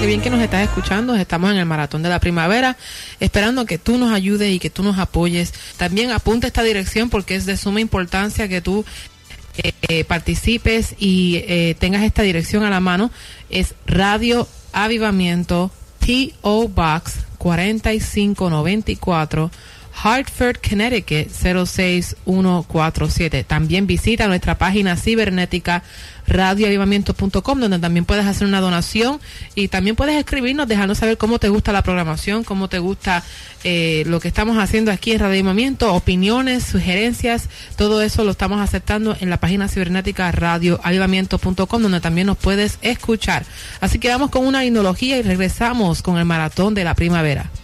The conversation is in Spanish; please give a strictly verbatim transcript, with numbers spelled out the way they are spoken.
qué bien que nos estás escuchando. Estamos en el Maratón de la Primavera, esperando que tú nos ayudes y que tú nos apoyes. También apunta esta dirección porque es de suma importancia que tú eh, eh, participes y eh, tengas esta dirección a la mano. Es Radio Avivamiento, P O Box cuatro cinco nueve cuatro, Hartford, Connecticut cero seis uno cuatro siete. También visita nuestra página cibernética radio avivamiento punto com, donde también puedes hacer una donación y también puedes escribirnos, dejarnos saber cómo te gusta la programación, cómo te gusta eh, lo que estamos haciendo aquí en Radio Avivamiento, opiniones, sugerencias, todo eso lo estamos aceptando en la página cibernética radio avivamiento punto com, donde también nos puedes escuchar. Así que vamos con una himnología y regresamos con el Maratón de la Primavera.